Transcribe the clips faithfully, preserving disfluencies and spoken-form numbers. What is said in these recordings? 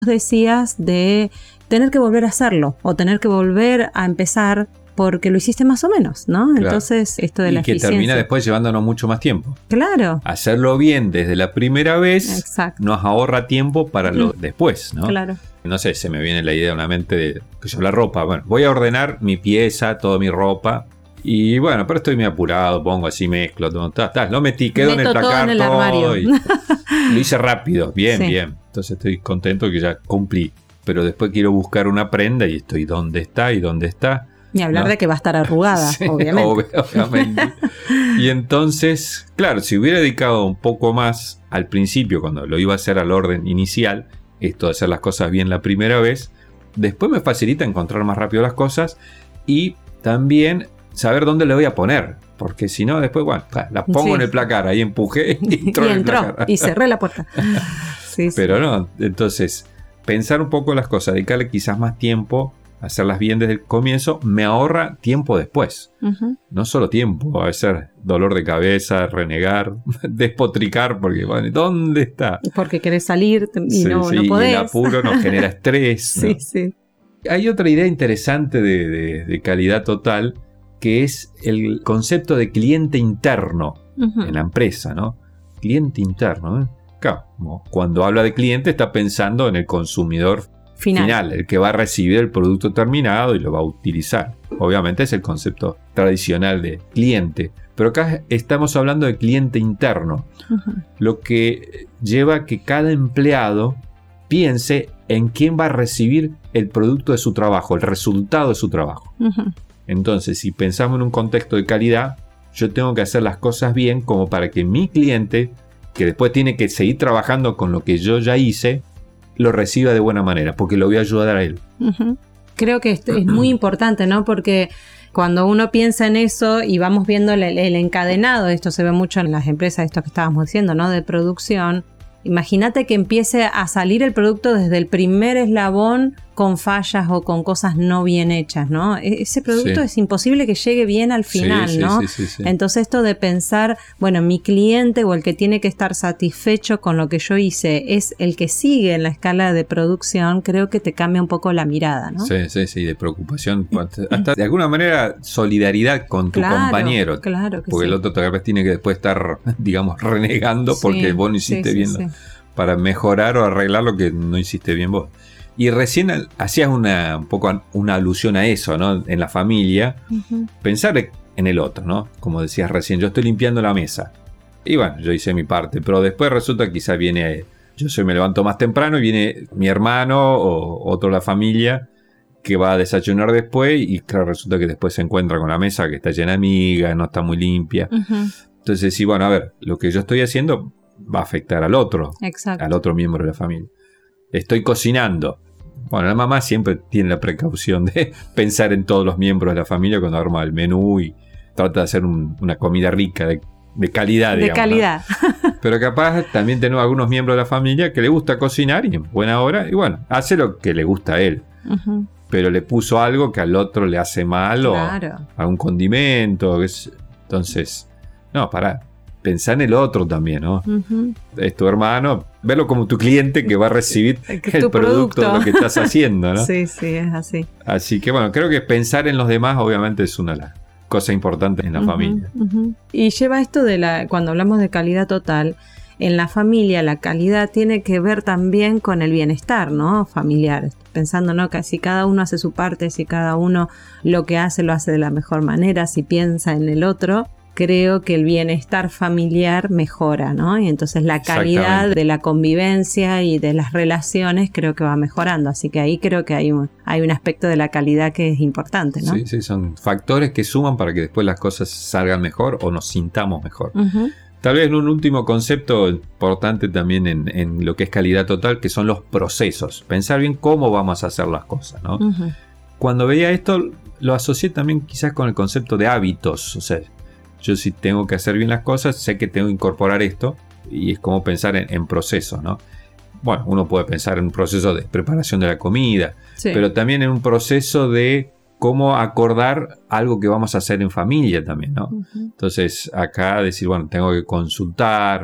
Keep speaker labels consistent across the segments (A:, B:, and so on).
A: decías de tener que volver a hacerlo o tener que volver a empezar porque lo hiciste más o menos, ¿no?
B: Claro.
A: Entonces, esto de
B: y
A: la
B: que
A: eficiencia.
B: termina después llevándonos mucho más tiempo.
A: Claro.
B: Hacerlo bien desde la primera vez
A: Exacto.
B: nos ahorra tiempo para lo
A: Mm.
B: después, ¿no?
A: Claro.
B: No sé, se me viene la idea a una mente de que yo, la ropa. Bueno, voy a ordenar mi pieza, toda mi ropa. Y bueno, pero estoy muy apurado, pongo así, mezclo, todo, ta, ta, lo metí, quedó
A: Meto
B: en el
A: todo
B: placar,
A: en el
B: todo,
A: armario.
B: y lo hice rápido, bien,
A: Sí.
B: bien. Entonces estoy contento que ya cumplí. Pero después quiero buscar una prenda y estoy, ¿dónde está? ¿Y dónde está?
A: Ni hablar
B: ¿No?
A: de que va a estar arrugada,
B: Sí,
A: obviamente.
B: ob- obviamente. Y entonces, claro, si hubiera dedicado un poco más al principio, cuando lo iba a hacer al orden inicial, esto de hacer las cosas bien la primera vez, después me facilita encontrar más rápido las cosas y también saber dónde le voy a poner. Porque si no, después, bueno, la pongo
A: Sí.
B: en el placar, ahí empujé y entró
A: y
B: en el
A: entró
B: placar.
A: y cerré la puerta. Sí,
B: Pero
A: sí.
B: no, entonces, pensar un poco las cosas, dedicarle quizás más tiempo, hacerlas bien desde el comienzo, me ahorra tiempo después.
A: Uh-huh.
B: No solo tiempo, a veces dolor de cabeza, renegar, despotricar, porque, bueno, ¿dónde está?
A: Porque querés salir y
B: Sí,
A: no,
B: sí,
A: no podés.
B: y el apuro nos genera estrés.
A: Sí,
B: ¿no?
A: sí.
B: Hay otra idea interesante de, de, de calidad total, que es el concepto de cliente interno
A: Uh-huh.
B: en la empresa, ¿no? Cliente interno, ¿eh? Claro, ¿no? Cuando habla de cliente está pensando en el consumidor
A: Final.
B: final, el que va a recibir el producto terminado y lo va a utilizar. Obviamente es el concepto tradicional de cliente, pero acá estamos hablando de cliente interno,
A: Uh-huh.
B: lo que lleva a que cada empleado piense en quién va a recibir el producto de su trabajo, el resultado de su trabajo.
A: Uh-huh.
B: Entonces, si pensamos en un contexto de calidad, yo tengo que hacer las cosas bien como para que mi cliente, que después tiene que seguir trabajando con lo que yo ya hice, lo reciba de buena manera, porque lo voy a ayudar a él.
A: Uh-huh. Creo que esto es muy importante, ¿no? Porque cuando uno piensa en eso y vamos viendo el, el encadenado, esto se ve mucho en las empresas, esto que estábamos diciendo, ¿no? De producción. Imagínate que empiece a salir el producto desde el primer eslabón con fallas o con cosas no bien hechas, ¿no? E- ese producto
B: Sí.
A: es imposible que llegue bien al final,
B: Sí, sí,
A: ¿no?
B: sí, sí, sí.
A: Entonces esto de pensar, bueno, mi cliente o el que tiene que estar satisfecho con lo que yo hice es el que sigue en la escala de producción, creo que te cambia un poco la mirada, ¿no?
B: Sí, sí, sí, de preocupación, hasta de alguna manera solidaridad con tu
A: Claro,
B: compañero,
A: claro que
B: porque
A: sí.
B: el otro tal vez tiene que después estar, digamos, renegando porque
A: Sí,
B: vos no hiciste
A: sí, sí,
B: bien
A: sí.
B: para mejorar o arreglar lo que no hiciste bien vos. Y recién al- hacías una, un poco una alusión a eso, ¿no? En la familia,
A: Ujú.
B: pensar en el otro, ¿no? Como decías recién, yo estoy limpiando la mesa. Y bueno, yo hice mi parte, pero después resulta que quizás viene, yo soy, me levanto más temprano y viene mi hermano o otro de la familia que va a desayunar después y claro, resulta que después se encuentra con la mesa que está llena de migas, no está muy limpia.
A: Ujú.
B: Entonces, sí, bueno, a ver, lo que yo estoy haciendo va a afectar al otro,
A: Exacto.
B: al otro miembro de la familia. Estoy cocinando. Bueno, la mamá siempre tiene la precaución de pensar en todos los miembros de la familia cuando arma el menú y trata de hacer un- una comida rica, de, de calidad,
A: De
B: digamos, ¿no?
A: calidad.
B: Pero capaz también tenemos algunos miembros de la familia que le gusta cocinar y en buena hora, y bueno, hace lo que le gusta a él.
A: Ujú.
B: Pero le puso algo que al otro le hace mal
A: Claro.
B: o algún condimento. qué sé. Entonces, no, pará. Pensá en el otro también, ¿no?
A: Ujú.
B: Es tu hermano, verlo como tu cliente que va a recibir
A: Que
B: el
A: tu
B: producto,
A: producto.
B: de lo que estás haciendo, ¿no?
A: Sí, sí, es así.
B: Así que bueno, creo que pensar en los demás obviamente es una de las cosas importantes en la
A: Ujú,
B: familia.
A: ujú. Y lleva esto de la, cuando hablamos de calidad total, en la familia la calidad tiene que ver también con el bienestar, ¿no? Familiar. Pensando, ¿no? Que si cada uno hace su parte, si cada uno lo que hace lo hace de la mejor manera, si piensa en el otro, creo que el bienestar familiar mejora, ¿no? Y entonces la calidad
B: Exactamente.
A: de la convivencia y de las relaciones creo que va mejorando. Así que ahí creo que hay un, hay un aspecto de la calidad que es importante, ¿no?
B: Sí, sí, son factores que suman para que después las cosas salgan mejor o nos sintamos mejor.
A: Ujú.
B: Tal vez un último concepto importante también en, en lo que es calidad total, que son los procesos. Pensar bien cómo vamos a hacer las cosas, ¿no?
A: Ujú.
B: Cuando veía esto, lo asocié también quizás con el concepto de hábitos. O sea, yo si tengo que hacer bien las cosas, sé que tengo que incorporar esto y es como pensar en, en procesos, ¿no? Bueno, uno puede pensar en un proceso de preparación de la comida,
A: Sí.
B: pero también en un proceso de cómo acordar algo que vamos a hacer en familia también, ¿no?
A: Ujú.
B: Entonces, acá decir, bueno, tengo que consultar,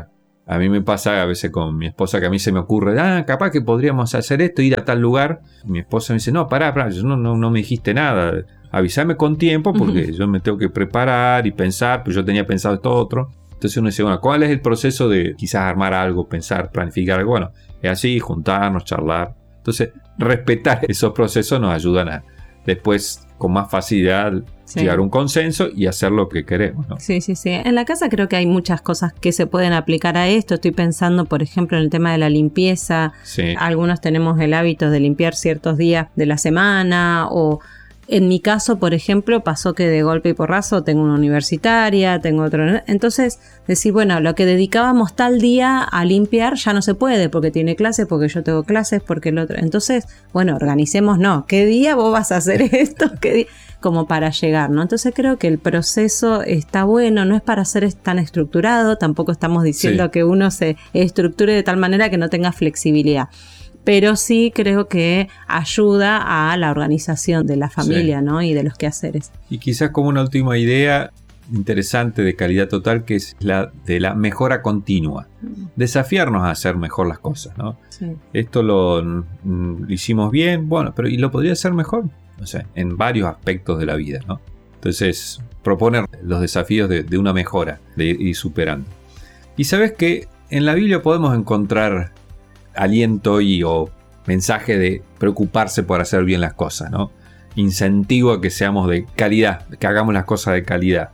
B: A mí me pasa a veces con mi esposa que a mí se me ocurre, ah, capaz que podríamos hacer esto, ir a tal lugar. Mi esposa me dice, no, pará, pará, yo no, no, no me dijiste nada. Avísame con tiempo porque uh-huh. yo me tengo que preparar y pensar, pues yo tenía pensado esto otro. Entonces uno dice, bueno, ¿cuál es el proceso de quizás armar algo, pensar, planificar algo? Bueno, es así, juntarnos, charlar. Entonces, respetar esos procesos nos ayudan a después, con más facilidad, sí. llegar a un consenso y hacer lo que queremos, ¿no?
A: Sí, sí, sí. En la casa creo que hay muchas cosas que se pueden aplicar a esto. Estoy pensando, por ejemplo, en el tema de la limpieza.
B: Sí.
A: Algunos tenemos el hábito de limpiar ciertos días de la semana o... En mi caso, por ejemplo, pasó que de golpe y porrazo tengo una universitaria, tengo otro... Entonces, decir, bueno, lo que dedicábamos tal día a limpiar ya no se puede porque tiene clases, porque yo tengo clases, porque el otro... Entonces, bueno, organicemos, no. ¿Qué día vos vas a hacer esto? ¿Qué día? Como para llegar, ¿no? Entonces creo que el proceso está bueno, no es para ser tan estructurado, tampoco estamos diciendo sí. que uno se estructure de tal manera que no tenga flexibilidad. Pero sí creo que ayuda a la organización de la familia, sí. ¿no? Y de los quehaceres.
B: Y quizás como una última idea interesante de calidad total, que es la de la mejora continua. Desafiarnos a hacer mejor las cosas, ¿no?
A: Sí.
B: Esto lo, lo hicimos bien, bueno, pero ¿y lo podría hacer mejor? O sea, en varios aspectos de la vida, ¿no? Entonces, proponer los desafíos de, de una mejora, de ir superando. Y sabes que en la Biblia podemos encontrar aliento y o mensaje de preocuparse por hacer bien las cosas, ¿no? Incentivo a que seamos de calidad, que hagamos las cosas de calidad.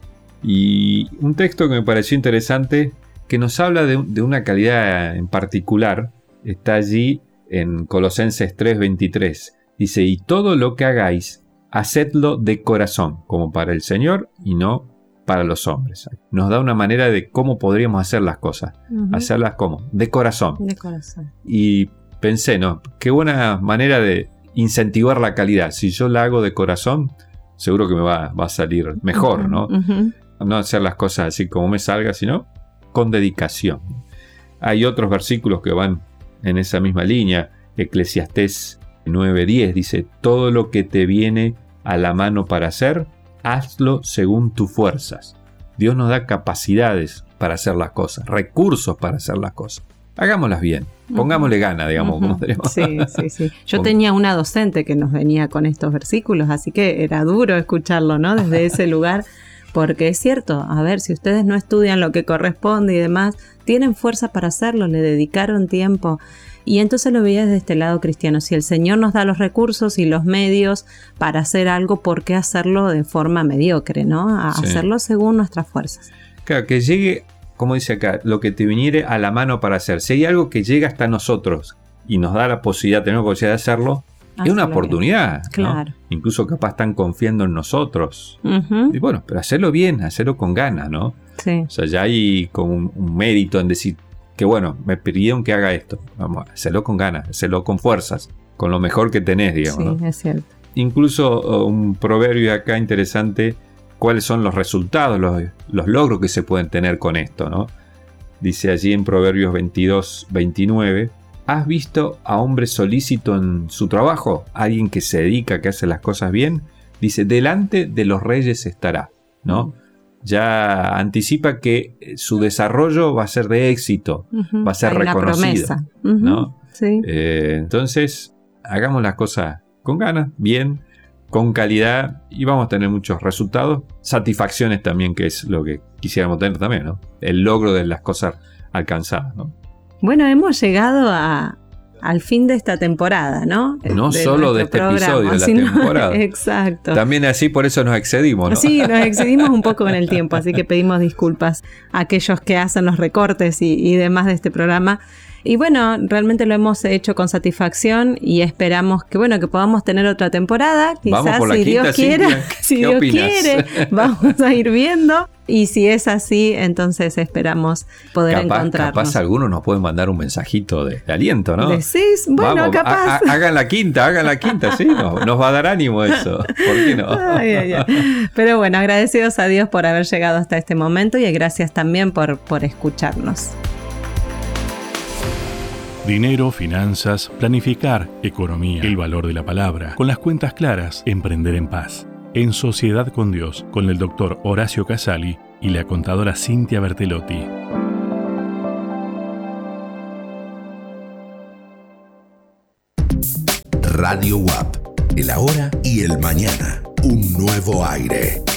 B: Y un texto que me pareció interesante, que nos habla de, de una calidad en particular, está allí en Colosenses tres veintitrés. Dice, y todo lo que hagáis, hacedlo de corazón, como para el Señor y no para los hombres. Nos da una manera de cómo podríamos hacer las cosas. Uh-huh. Hacerlas como de corazón.
A: De corazón.
B: Y pensé, no, qué buena manera de incentivar la calidad. Si yo la hago de corazón, seguro que me va, va a salir mejor, uh-huh. ¿no?
A: Uh-huh.
B: No hacer las cosas así como me salga, sino con dedicación. Hay otros versículos que van en esa misma línea. Eclesiastés nueve diez dice, todo lo que te viene a la mano para hacer, hazlo según tus fuerzas. Dios nos da capacidades para hacer las cosas, recursos para hacer las cosas. Hagámoslas bien, pongámosle gana, digamos.
A: Uh-huh.
B: Como tenemos.
A: Sí, sí, sí. Yo tenía una docente que nos venía con estos versículos, así que era duro escucharlo, ¿no? Desde ese lugar, porque es cierto, a ver, si ustedes no estudian lo que corresponde y demás, tienen fuerza para hacerlo, le dedicaron tiempo. Y entonces lo veía desde este lado cristiano. Si el Señor nos da los recursos y los medios para hacer algo, ¿por qué hacerlo de forma mediocre, no? A sí. hacerlo según nuestras fuerzas.
B: Claro, que llegue, como dice acá, lo que te viniere a la mano para hacer. Si hay algo que llega hasta nosotros y nos da la posibilidad, tenemos la posibilidad de hacerlo, Hazlo es una oportunidad.
A: Bien. Claro.
B: ¿no? Incluso capaz están confiando en nosotros.
A: Uh-huh.
B: Y bueno, pero hacerlo bien, hacerlo con ganas, ¿no?
A: Sí.
B: O sea, ya hay como un, un mérito en decir, que bueno, me pidieron que haga esto. Vamos, hacerlo con ganas, hacerlo con fuerzas, con lo mejor que tenés, digamos.
A: Sí,
B: ¿no?
A: es cierto.
B: Incluso un proverbio acá interesante, cuáles son los resultados, los, los logros que se pueden tener con esto, ¿no? Dice allí en Proverbios veintidós veintinueve, ¿has visto a hombre solícito en su trabajo? Alguien que se dedica, que hace las cosas bien. Dice, delante de los reyes estará, ¿no? Ya anticipa que su desarrollo va a ser de éxito, uh-huh. va a ser
A: Hay
B: reconocido,
A: una promesa. Uh-huh.
B: ¿no?
A: Sí.
B: Eh, entonces, hagamos las cosas con ganas, bien, con calidad y vamos a tener muchos resultados, satisfacciones también, que es lo que quisiéramos tener también, ¿no? El logro de las cosas alcanzadas, ¿no?
A: Bueno, hemos llegado a, al fin de esta temporada, ¿no?
B: No
A: de
B: solo de este programa, episodio de la
A: sino,
B: temporada.
A: Exacto.
B: También así por eso nos excedimos, ¿no?
A: Sí, nos excedimos un poco en el tiempo, así que pedimos disculpas a aquellos que hacen los recortes y, y demás de este programa. Y bueno, realmente lo hemos hecho con satisfacción y esperamos que bueno que podamos tener otra temporada. Quizás
B: vamos por la
A: si
B: quinta,
A: Dios quiera,
B: Cintia.
A: si
B: ¿Qué
A: Dios
B: opinas?
A: quiere, vamos a ir viendo. Y si es así, entonces esperamos poder
B: capaz,
A: encontrarnos.
B: Capaz algunos nos pueden mandar un mensajito de, de aliento, ¿no?
A: Decís, bueno,
B: vamos,
A: capaz.
B: A, a, hagan la quinta, hagan la quinta, sí, no, nos va a dar ánimo eso. ¿Por qué no?
A: Ay, ay, ay. Pero bueno, agradecidos a Dios por haber llegado hasta este momento y gracias también por, por escucharnos.
C: Dinero, finanzas, planificar, economía, el valor de la palabra, con las cuentas claras, emprender en paz. En Sociedad con Dios, con el doctor Horacio Casali y la contadora Cintia Bertelotti.
D: Radio W A P. El ahora y el mañana. Un nuevo aire.